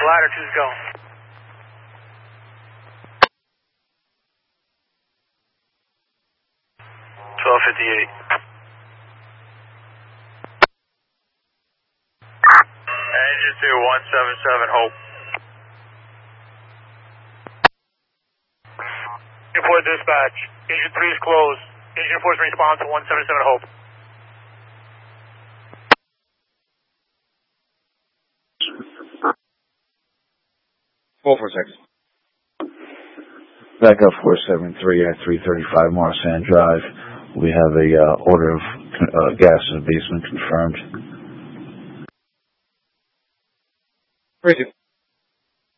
Ladder 2's go. 1258. Engine 2, 177, Hope. Report dispatch. Engine 3 is closed. Engine 4 is response to 177, Hope. Backup 473 at 335 Marsan Drive. We have a order of gas in the basement confirmed.